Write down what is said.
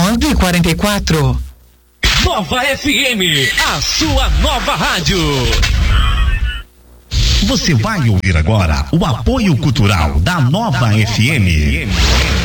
9h44. Nova FM, a sua nova rádio. Você vai ouvir agora o apoio cultural da Nova FM.